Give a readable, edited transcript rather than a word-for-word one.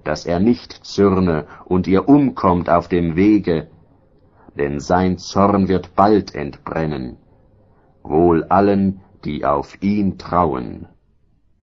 dass er nicht zürne und ihr umkommt auf dem Wege, denn sein Zorn wird bald entbrennen, wohl allen, die auf ihn trauen.